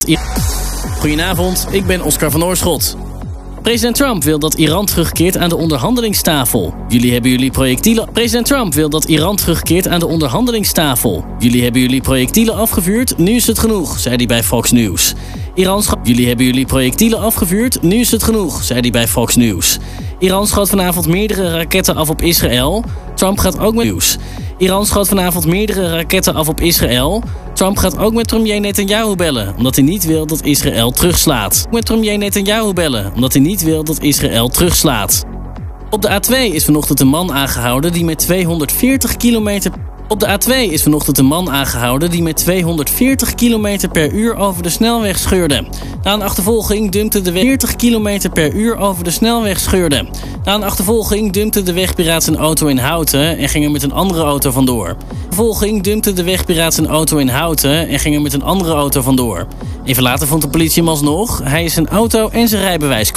Goedenavond, ik ben Oscar van Oorschot. President Trump wil dat Iran terugkeert aan de onderhandelingstafel. President Trump wil dat Iran terugkeert aan de onderhandelingstafel. Jullie hebben jullie projectielen afgevuurd, nu is het genoeg, zei hij bij Fox News. Jullie hebben jullie projectielen afgevuurd, nu is het genoeg, zei hij bij Fox News. Iran schoot vanavond meerdere raketten af op Israël. Trump gaat ook met nieuws. Iran schoot vanavond meerdere raketten af op Israël. Trump gaat ook met premier Netanyahu bellen, omdat hij niet wil dat Israël terugslaat. Op de A2 is vanochtend een man aangehouden die met 240 km per uur over de snelweg scheurde. Na een achtervolging dumpte de wegpiraat zijn auto in Houten en ging er met een andere auto vandoor. Even later vond de politie hem alsnog. Hij is zijn auto en zijn rijbewijs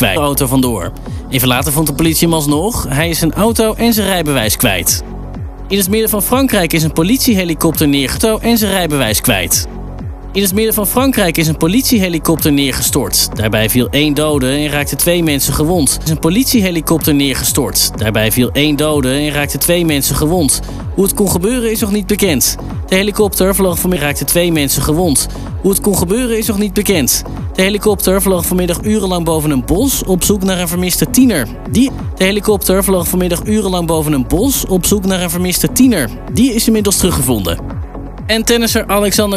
kwijt. In het midden van Frankrijk is een politiehelikopter neergestort. Daarbij viel 1 dode en raakten 2 mensen gewond. Hoe het kon gebeuren is nog niet bekend. De helikopter vloog vanmiddag urenlang boven een bos op zoek naar een vermiste tiener. Die is inmiddels teruggevonden. En tennisser Alexander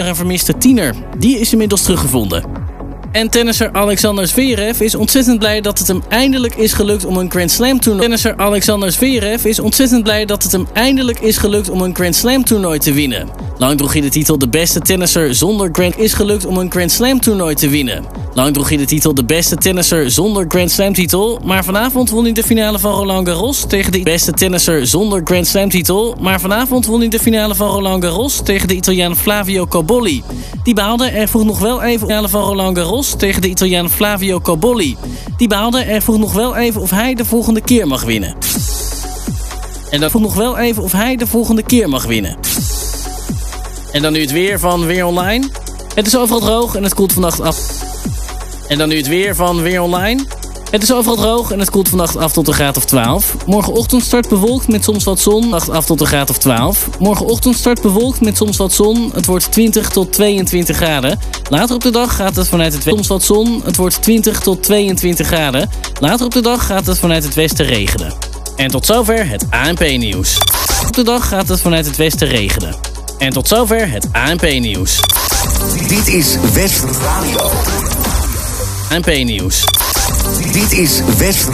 Zverev is ontzettend blij dat het hem eindelijk is gelukt om een Grand Slam toernooi te winnen. Lang droeg hij de titel de beste tennisser zonder Grand Slam titel, maar vanavond won hij de finale van Roland Garros tegen de Italiaan Flavio Cobolli. Die baalde er vroeg nog wel even of hij de volgende keer mag winnen. En dan nu het weer van Weer Online. Het is overal droog en het koelt vannacht af. Tot een graad of 12. Morgenochtend start bewolkt met soms wat zon. Het wordt 20 tot 22 graden. Later op de dag gaat het vanuit het westen regenen. En tot zover het ANP-nieuws. Dit is West Radio. ANP-nieuws. Dit is West